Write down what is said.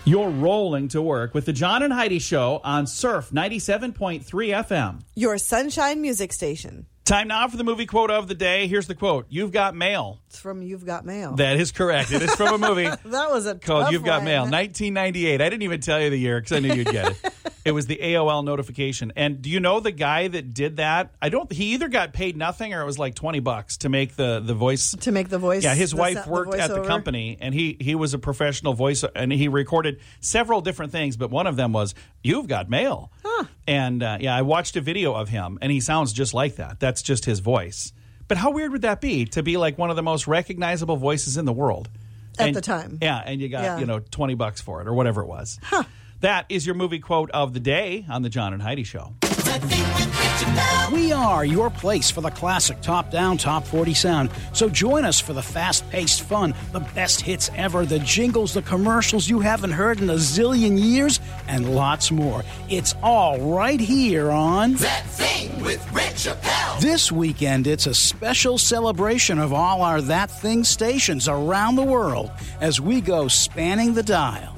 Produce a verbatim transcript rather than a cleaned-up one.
You're rolling to work with the John and Heidi Show on Surf ninety-seven point three F M. Your Sunshine Music Station. Time now for the movie quote of the day. Here's the quote. You've got mail. It's from You've Got Mail. That is correct. It is from a movie that was a called tough You've Got one. Mail, nineteen ninety-eight. I didn't even tell you the year because I knew you'd get it. It was the A O L notification. And do you know the guy that did that? I don't. He either got paid nothing or it was like twenty bucks to make the, the voice. To make the voice. Yeah, his the wife sa- worked the at the company, and he, he was a professional voice, and he recorded several different things, but one of them was, You've Got Mail. Huh. And, uh, yeah, I watched a video of him, and he sounds just like that. That's just his voice. But how weird would that be to be like one of the most recognizable voices in the world? At And- the time. Yeah, and you got, Yeah. you know, twenty bucks for it or whatever it was. Huh. That is your movie quote of the day on the John and Heidi Show. We are your place for the classic top-down, top forty sound. So join us for the fast-paced fun, the best hits ever, the jingles, the commercials you haven't heard in a zillion years, and lots more. It's all right here on That Thing with Rich Appel. This weekend, it's a special celebration of all our That Thing stations around the world as we go spanning the dial.